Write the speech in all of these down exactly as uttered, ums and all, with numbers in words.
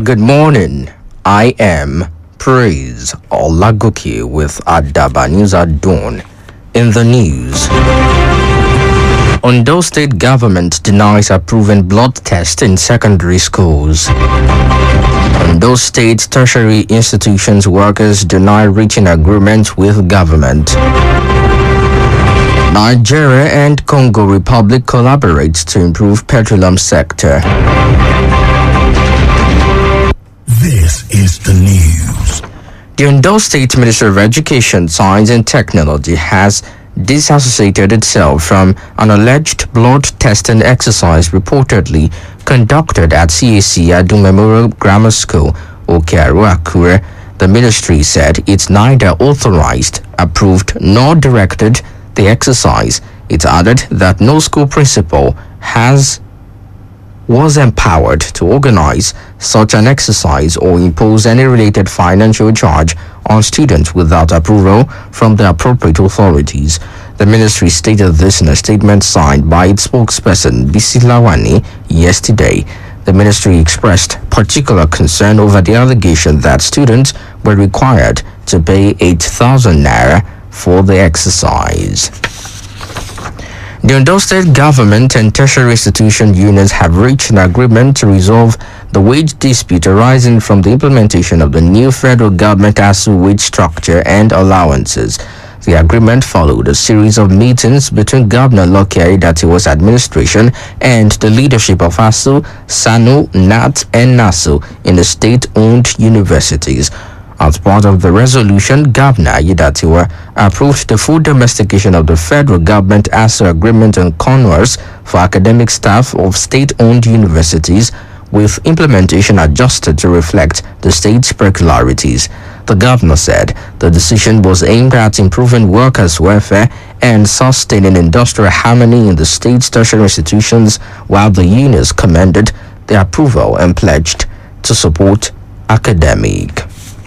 Good morning. I am Praise Olagoki with Adaba News at Dawn. In the news, Ondo State government denies approving blood test in secondary schools. Ondo State tertiary institutions workers deny reaching agreement with government. Nigeria and Congo Republic collaborate to improve petroleum sector. This is the news. The Ondo State Ministry of Education, Science and Technology has disassociated itself from an alleged blood testing exercise reportedly conducted at C A C Adu Memorial Grammar School, Okearu, Akure. The ministry said it's neither authorized, approved, nor directed the exercise. It added that no school principal has was empowered to organize such an exercise or impose any related financial charge on students without approval from the appropriate authorities. The ministry stated this in a statement signed by its spokesperson, Bisi Lawani, yesterday. The ministry expressed particular concern over the allegation that students were required to pay eight thousand naira for the exercise. The Ondo State government and tertiary institution unions have reached an agreement to resolve the wage dispute arising from the implementation of the new federal government A S U wage structure and allowances. The agreement followed a series of meetings between Governor Lucky Aiyedatiwa's administration and the leadership of A S U, SANU, N A T, and NASU in the state-owned universities. As part of the resolution, Governor Aiyedatiwa approved the full domestication of the federal government A S U agreement on contours for academic staff of state-owned universities, with implementation adjusted to reflect the state's peculiarities. The governor said the decision was aimed at improving workers' welfare and sustaining industrial harmony in the state's tertiary institutions, while the unions commended the approval and pledged to support academic.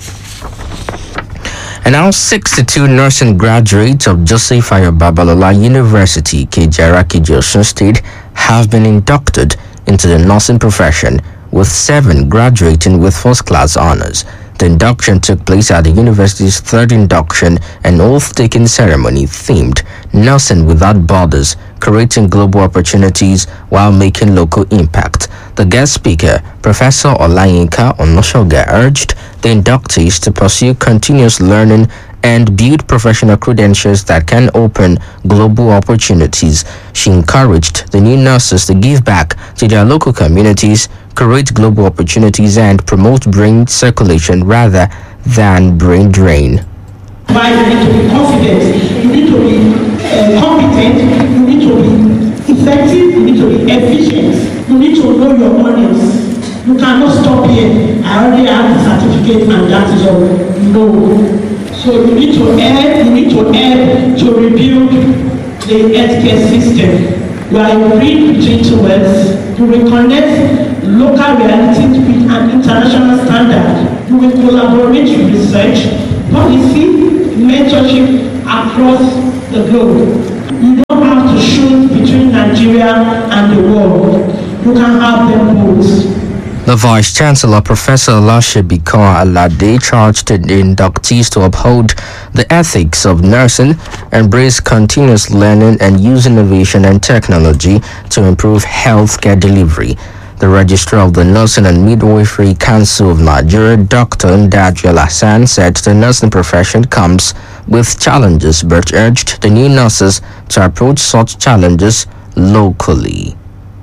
And now sixty-two nursing graduates of Joseph Ayo Babalola University, Kejaraki, Osun State, have been inducted into the nursing profession, with seven graduating with first-class honors. The induction took place at the university's third induction and oath-taking ceremony themed Nursing Without Borders, Creating Global Opportunities While Making Local Impact. The guest speaker, Professor Olayinka Onoshoga, urged the inductees to pursue continuous learning and build professional credentials that can open global opportunities. She encouraged the new nurses to give back to their local communities, create global opportunities, and promote brain circulation rather than brain drain. Why you need to be confident, you need to be uh, competent, you need to be effective, you need to be efficient, you need to know your audience. You cannot stop here. I already have the certificate and that is all. No. So you need to help, you need to help to rebuild the healthcare system. You are a bridge between two worlds. You will connect local realities with an international standard. You will collaborate with research, policy, mentorship across the globe. You don't have to shoot between Nigeria and the world. You can have them both. The Vice Chancellor, Professor Olashibika Alade, charged the inductees to uphold the ethics of nursing, embrace continuous learning, and use innovation and technology to improve healthcare delivery. The Registrar of the Nursing and Midwifery Council of Nigeria, Doctor Ndadji Hassan, said the nursing profession comes with challenges, but urged the new nurses to approach such challenges locally.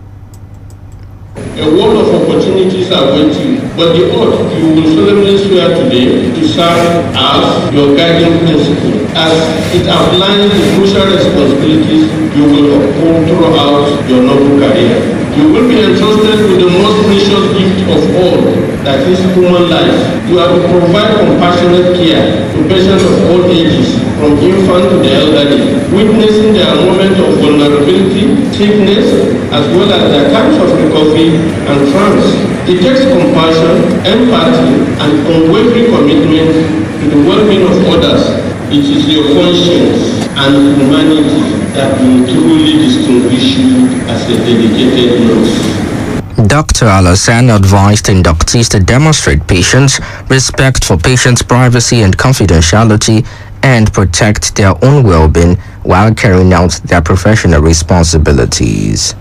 A world of opportunities are waiting, but the oath you will solemnly swear today to serve as your guiding principle, as it outlines the crucial responsibilities you will uphold throughout your noble career. You will be entrusted with the most precious gift of all, that is human life. You are to provide compassionate care to patients of all ages, from infant to the elderly, witnessing their moment of vulnerability, sickness, as well as their times of recovery and trance. It takes compassion, empathy, and unwavering commitment to the well-being of others. It is your conscience and humanity that will truly distinguish you as a dedicated nurse. Doctor Alassane advised inductees to demonstrate patience, respect for patients' privacy and confidentiality, and protect their own well-being while carrying out their professional responsibilities.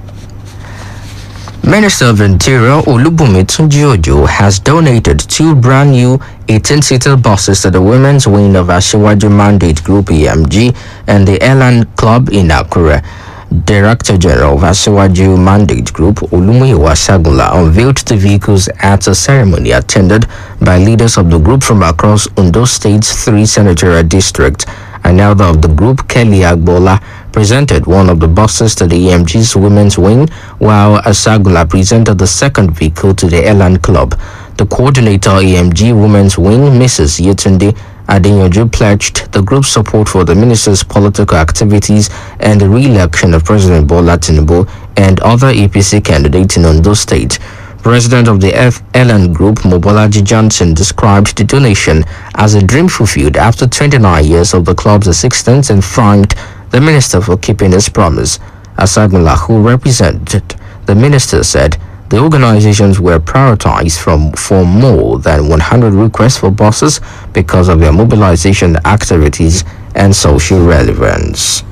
Minister of Interior Olubunmi Tunji-Ojo has donated two brand new eighteen-seater buses to the women's wing of Asiwaju Mandate Group E M G and the Airline Club in Akure. Director General of Asiwaju Mandate Group Olumuyiwa Sagunla unveiled the vehicles at a ceremony attended by leaders of the group from across Ondo State's three senatorial districts. An elder of the group, Kelly Agbola, presented one of the buses to the E M G's women's wing, while Asagula presented the second vehicle to the Airline Club. The coordinator E M G Women's Wing, Missus Yetunde Adeyanju, pledged the group's support for the minister's political activities and the re-election of President Bola Tinubu and other A P C candidates in Ondo State. President of the F L N Group, Mobolaji Johnson, described the donation as a dream fulfilled after twenty-nine years of the club's existence and thanked the minister for keeping his promise. Asagula, who represented the minister, said the organizations were prioritized from for more than one hundred requests for buses because of their mobilization activities and social relevance.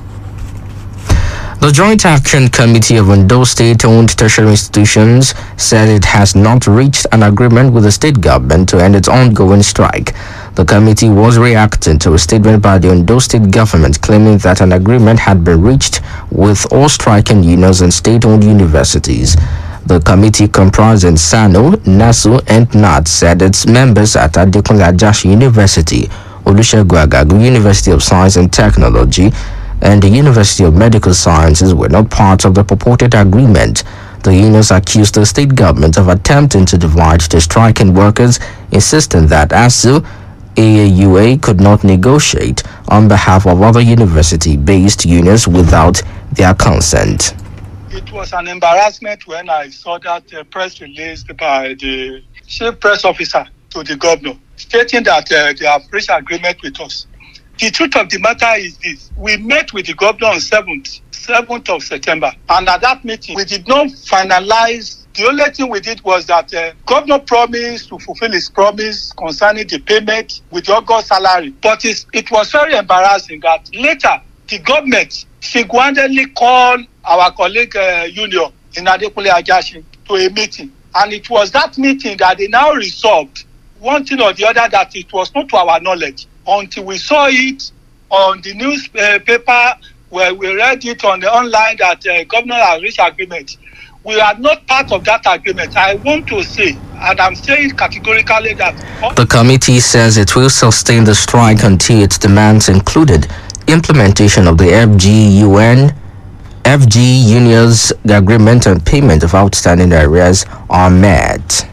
The Joint Action Committee of Ondo State-owned tertiary institutions said it has not reached an agreement with the state government to end its ongoing strike. The committee was reacting to a statement by the Ondo State government claiming that an agreement had been reached with all striking unions and state-owned universities. The committee, comprising SANO, NASU, and N A T, said its members at Adekunle Ajashi University, Olusegun Agagu University of Science and Technology, and the University of Medical Sciences were not part of the purported agreement. The unions accused the state government of attempting to divide the striking workers, insisting that ASU, A A U A could not negotiate on behalf of other university-based unions without their consent. It was an embarrassment when I saw that uh, press release by the chief press officer to the governor, stating that uh, they have reached agreement with us. The truth of the matter is this: we met with the governor on seventh, seventh of September, and at that meeting, we did not finalize. The only thing we did was that uh, governor promised to fulfill his promise concerning the payment with the August salary. But it's, it was very embarrassing that later the government single-handedly called our colleague uh, union in Adekunle Ajashi to a meeting, and it was that meeting that they now resolved one thing or the other, that it was not to our knowledge until we saw it on the newspaper, where we read it on the online that uh, governor has reached agreement. We are not part of that agreement. I want to say, and I'm saying categorically that... The committee says it will sustain the strike until its demands included implementation of the F G U N, F G Unions agreement and payment of outstanding arrears are met.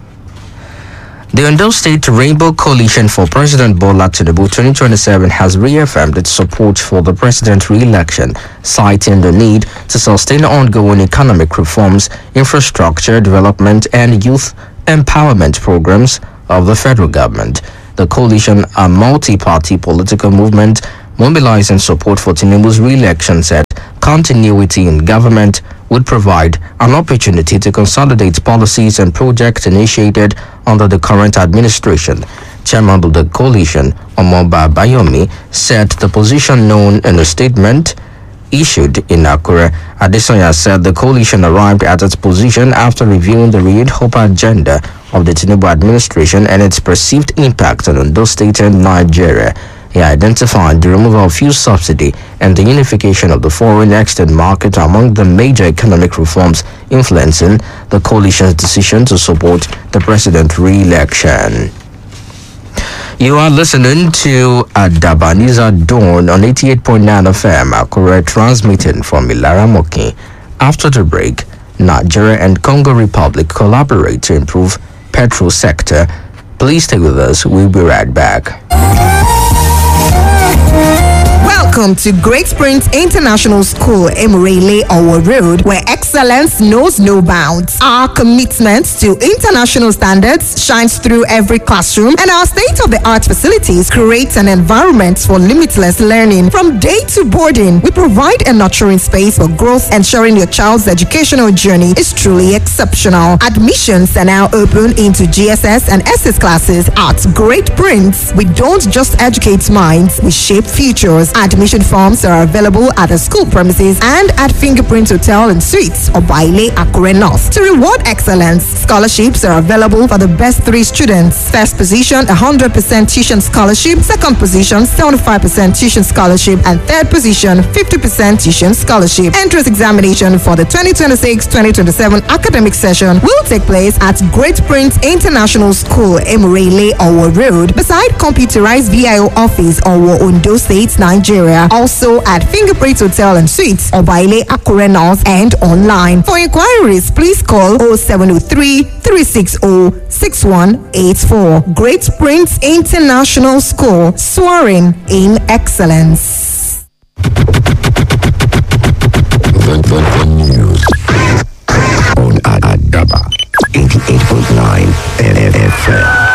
The Ondo State Rainbow Coalition for President Bola Tinubu twenty twenty-seven has reaffirmed its support for the president's re-election, citing the need to sustain ongoing economic reforms, infrastructure development, and youth empowerment programs of the federal government. The coalition, a multi-party political movement mobilizing support for Tinubu's re-election, said continuity in government would provide an opportunity to consolidate policies and projects initiated under the current administration. Chairman of the coalition, Omoba Bayomi, said the position known in a statement issued in Akure. Adesanya said the coalition arrived at its position after reviewing the renewed hope agenda of the Tinubu administration and its perceived impact on Ondo State and Nigeria. He identified the removal of fuel subsidy and the unification of the foreign exchange market among the major economic reforms influencing the coalition's decision to support the president's re-election. You are listening to Adabaniza Dawn on eighty-eight point nine F M, Akure, transmitting from Ilara Moki. After the break, Nigeria and Congo Republic collaborate to improve petrol sector. Please stay with us. We'll be right back. Welcome Welcome to Great Springs International School, Emirele Owo Road, where excellence knows no bounds. Our commitment to international standards shines through every classroom, and our state-of-the-art facilities create an environment for limitless learning. From day to boarding, we provide a nurturing space for growth, ensuring your child's educational journey is truly exceptional. Admissions are now open into G S S and S S classes at Great Prince. We don't just educate minds, we shape futures. Admission forms are available at the school premises and at Fingerprint Hotel and Suites or Baile Akure North. To reward excellence, scholarships are available for the best three students. First position, one hundred percent tuition scholarship. Second position, seventy-five percent tuition scholarship. And third position, fifty percent tuition scholarship. Entrance examination for the twenty twenty-six twenty twenty-seven academic session will take place at Great Prince International School, Emirele Owo Road, beside computerized V I O office, Owo, Ondo State, Nigeria. Also at Fingerprint Hotel and Suites, Obaile Akure North, and online. For inquiries, please call oh seven oh three, three six oh, six one eight four. Great Prince International School, soaring in excellence. The, the, the news on Adaba eighty-eight point nine F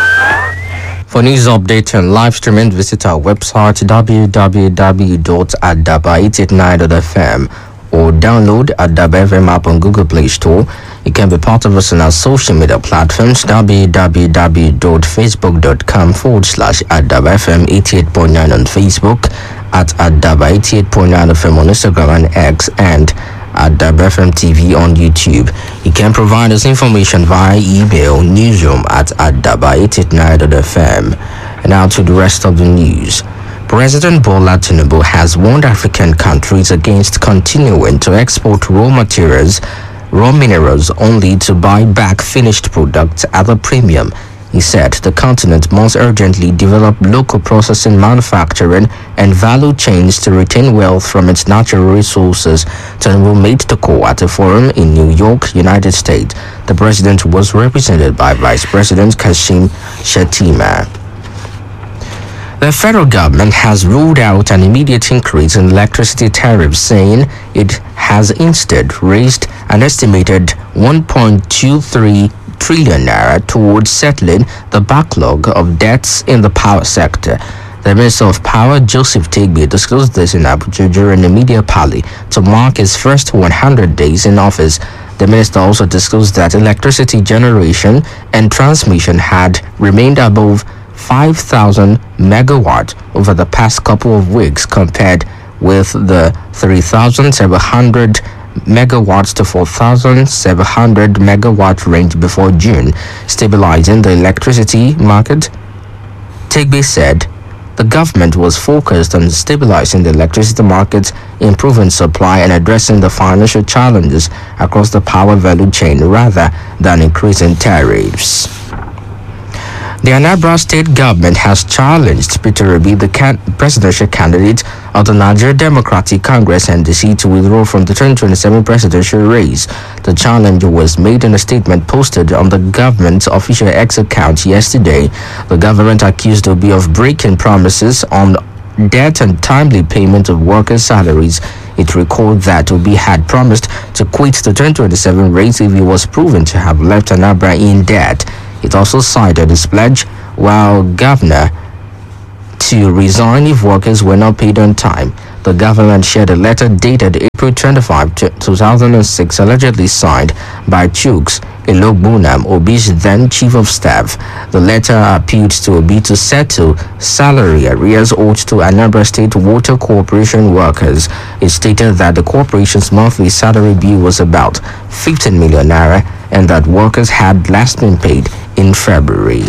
M. For news updates and live streaming, visit our website w w w dot adaba eight eight nine dot f m or download Adaba F M app on Google Play Store. You can be part of us on our social media platforms w w w dot facebook dot com forward slash Adaba F M eighty-eight point nine on Facebook, at Adaba eighty-eight point nine F M on Instagram and X, and at Adaba F M T V on YouTube. You can provide us information via email, newsroom at adaba eight eight nine dot f m. And now to the rest of the news. President Bola Tinubu has warned African countries against continuing to export raw materials, raw minerals only to buy back finished products at a premium. He said the continent must urgently develop local processing, manufacturing, and value chains to retain wealth from its natural resources. Tinubu made the call at a forum in New York, United States. The president was represented by Vice President Kashim Shettima. The federal government has ruled out an immediate increase in electricity tariffs, saying it has instead raised an estimated one point two three trillion naira towards settling the backlog of debts in the power sector. The Minister of Power, Joseph Tegbe, disclosed this in Abuja during a media parley to mark his first one hundred days in office. The minister also disclosed that electricity generation and transmission had remained above five thousand megawatt over the past couple of weeks, compared with the three thousand seven hundred megawatts to four thousand seven hundred megawatt range before June, stabilizing the electricity market. Tegbe said the government was focused on stabilizing the electricity market, improving supply, and addressing the financial challenges across the power value chain rather than increasing tariffs. The Anambra state government has challenged Peter Obi, the can- presidential candidate of the Nigeria Democratic Congress N D C, to withdraw from the twenty twenty-seven presidential race. The challenge was made in a statement posted on the government's official X account yesterday. The government accused Obi of breaking promises on debt and timely payment of workers' salaries. It recalled that Obi had promised to quit the twenty twenty-seven race if he was proven to have left Anambra in debt. It also cited his pledge, while governor, to resign if workers were not paid on time. The government shared a letter dated April twenty-fifth, two thousand six, allegedly signed by Chuks Elogbunam, Obi's then chief of staff. The letter appealed to Obi to settle salary arrears owed to Anambra State Water Corporation workers. It stated that the corporation's monthly salary bill was about fifteen million naira and that workers had last been paid in February.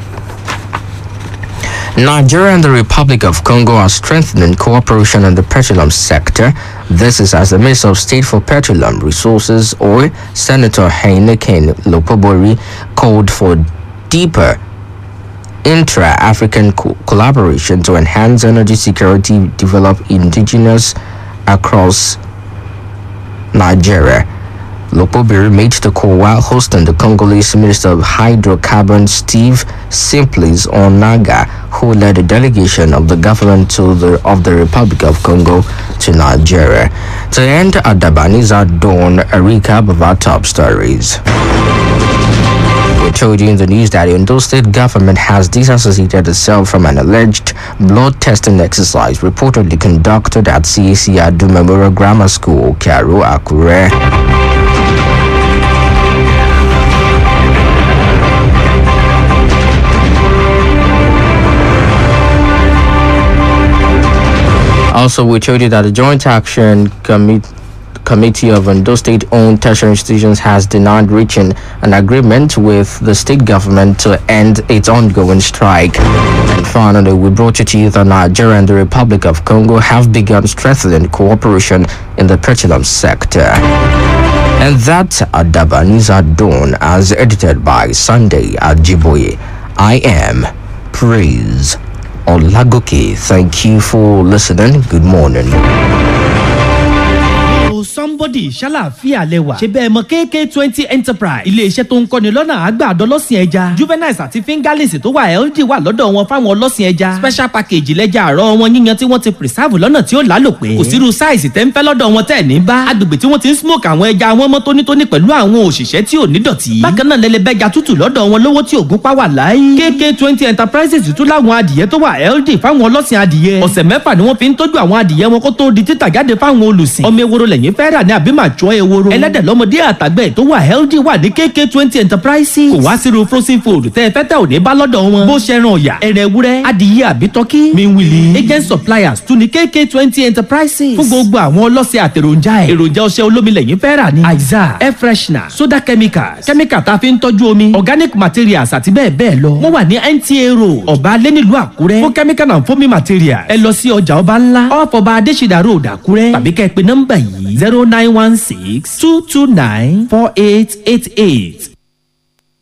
Nigeria and the Republic of Congo are strengthening cooperation in the petroleum sector. This is as the Minister of State for Petroleum Resources, Oil, Senator Heineken Lopobori, called for deeper intra-African co- collaboration to enhance energy security, develop indigenous across Nigeria. Lopobiri made the call while hosting the Congolese Minister of Hydrocarbons Steve Simplis Onaga, who led a delegation of the government to the of the Republic of Congo to Nigeria. To end Adabani's Dawn, a recap of our top stories. We told you in the news that the Ondo State government has disassociated itself from an alleged blood testing exercise reportedly conducted at C A C Adu Memorial Grammar School, Karo, Akure. Also, we told you that the Joint Action Committee Committee of Ondo State-owned tertiary institutions has denied reaching an agreement with the state government to end its ongoing strike. And finally, we brought you to you that Nigeria and the Republic of Congo have begun strengthening cooperation in the petroleum sector. And that Adaba News at Dawn, as edited by Sunday Ajiboye. I am Praise Olagoke. Thank you for listening. Good morning. Somebody ṣàlàáfíà lẹ́wà ṣe bẹ́ẹ̀ mọ K K twenty enterprise ilé-iṣẹ́ tó ń kọ́ni lọ́nà àgbàdo ọlọ́sìn ẹja juveniles àti fingerlings tó wà healthy wà lọ́dọ̀ wọn fáwọn ọlọ́sìn ẹja special package lẹ́jà àárọ̀ wọn yíyan tí wọ́n ti preserve lọ́nà tí ó lálòpẹ́ kò sírú size tẹ́ ń fẹ́ lọ́dọ̀ wọn tẹ́ ní bá agbègbè tí wọ́n ti ń smoke àwọn ẹja wọn mọ́ tónítóní pẹ̀lú àwọn òṣìṣẹ́ tí ò ní dọ̀tí bákan náà lẹ́lẹ́bẹ́ja tútù lọ́dọ̀ wọn lówó tí ògún pa wà láyé K K twenty enterprises tún láwọn adìyẹ tó wà healthy fáwọn ọlọ́sìn adìyẹ ọ̀sẹ̀ mẹ́fà ni wọ́n fi ń tọ́jú àwọn adìyẹ wọn kó tó di títà jáde fáwọn olùsìn ọmọ ewúro lẹ́yìn fẹ́ rà ní àbí màá jọ ewúro ẹlẹ́dẹ̀ lọ́mọdé àtàgbẹ̀ tó wà healthy wà ní K K twenty enterprises kò wá sírú frozen food tẹ́ ẹ fẹ́ tẹ́ ò ní bá lọ́dọ̀ wọn bó ṣe ran ọ̀yà ẹ̀rẹ̀ ewúrẹ́ adìyẹ àbí tọ́kí miwili agent suppliers tún ní K K twenty enterprises fún gbogbo àwọn ọlọ́sẹ̀ àtẹ̀ròjà ẹ̀ èròjà ọṣẹ olómi lẹ́yìn fẹ́ rà ní aiza air freshener soda chemicals chemical tá a fi ń tọ́jú omi organic materials àti bẹ́ẹ̀ bẹ́ẹ̀ lọ wọ́n wà ní N T A road ọba alẹ́ nílùú Àkúrẹ́ fún chemical and foaming materials ẹ lọ sí ọjà ọba ńlá off ọba Adéṣídà road Àkúrẹ́ tàbí kẹ́ ẹ pè nọ́mbà yìí zero nine one six two two nine four eight eight eight